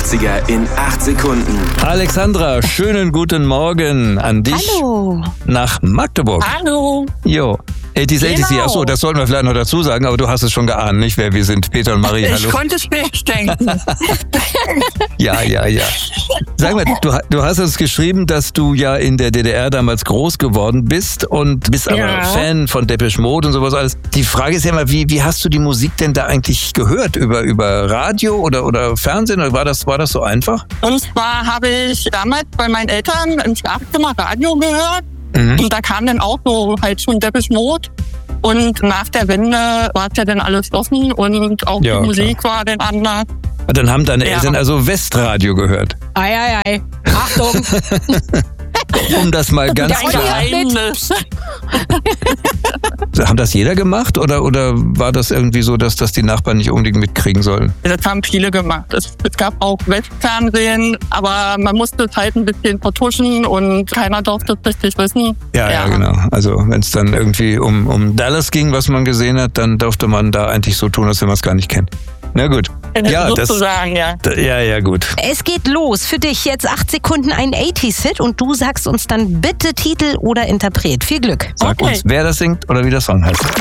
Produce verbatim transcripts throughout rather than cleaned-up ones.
achtziger in acht Sekunden. Alexandra, schönen guten Morgen an dich. Hallo. Nach Magdeburg. Hallo. Jo. achtzig, achtzig, Genau. achso, das sollten wir vielleicht noch dazu sagen, aber du hast es schon geahnt, nicht, wer wir sind. Peter und Marie, hallo. Ich konnte es mir nicht denken. Ja, ja, ja. Sag mal, du, du hast uns geschrieben, dass du ja in der D D R damals groß geworden bist und bist aber Ja. Fan von Depeche Mode und sowas alles. Die Frage ist ja mal, wie, wie hast du die Musik denn da eigentlich gehört? Über, über Radio oder, oder Fernsehen? Oder war das, war das so einfach? Und zwar habe ich damals bei meinen Eltern im Schlafzimmer Radio gehört. Mhm. Und da kam dann auch so halt schon Depeche Mode. Und nach der Wende war es ja dann alles offen und auch Ja, die Musik war dann anders. Und dann haben deine Ja. Eltern also Westradio gehört. Ei, ei, ei. Achtung. Um das mal ganz Der Olli klar. hat mit. Geheimnis. Haben das jeder gemacht oder, oder war das irgendwie so, dass das die Nachbarn nicht unbedingt mitkriegen sollen? Das haben viele gemacht. Es, es gab auch Westfernsehen, aber man musste es halt ein bisschen vertuschen und keiner durfte es richtig wissen. Ja, ja, genau. Also wenn es dann irgendwie um, um Dallas ging, was man gesehen hat, dann durfte man da eigentlich so tun, als wenn man es gar nicht kennt. Na gut. Ja, das, sozusagen, ja. ja, ja, gut. Es geht los. Für dich jetzt acht Sekunden ein achtziger-Hit und du sagst uns dann bitte Titel oder Interpret. Viel Glück. Sag Okay. uns, wer das singt oder wie der Song heißt.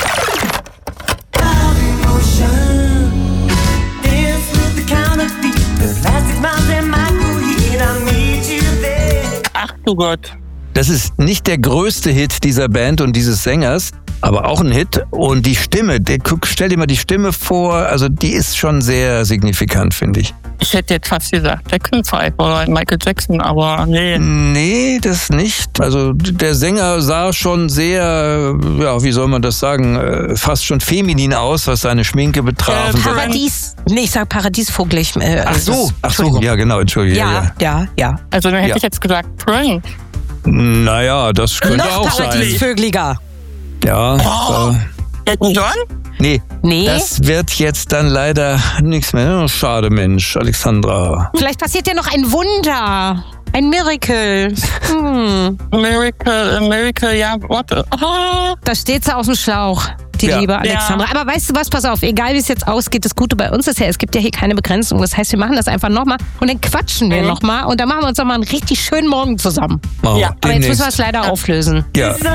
Ach du Gott. Das ist nicht der größte Hit dieser Band und dieses Sängers, aber auch ein Hit. Und die Stimme, der, guck, stell dir mal die Stimme vor, also die ist schon sehr signifikant, finde ich. Ich hätte jetzt fast gesagt Jackson Five oder Michael Jackson, aber nee. Nee, das nicht. Also der Sänger sah schon sehr, ja, wie soll man das sagen, äh, fast schon feminin aus, was seine Schminke betraf. Äh, und so. Paradies. Nee, ich sag Paradiesvogel. Ich, äh, Ach so, das- ach so, Entschuldigung. ja genau, Entschuldigung. Ja, ja, ja. Also dann hätte Ja. ich jetzt gesagt Prank. Naja, das könnte Noch auch sein. Paradiesvögeliger. Ja, Oh. äh, Elton John? nee, Nee. das wird jetzt dann leider nichts mehr. Oh, schade, Mensch, Alexandra. Vielleicht passiert ja noch ein Wunder. Ein Miracle. Hm. Miracle, Miracle, ja, warte. Oh. Da steht sie auf dem Schlauch, die Ja. liebe Alexandra. Aber weißt du was, pass auf, egal wie es jetzt ausgeht, das Gute bei uns ist ja, es gibt ja hier keine Begrenzung. Das heißt, wir machen das einfach nochmal und dann quatschen wir Mhm. nochmal und dann machen wir uns nochmal einen richtig schönen Morgen zusammen. Oh, Ja, Aber jetzt müssen wir demnächst. es leider auflösen. Ja.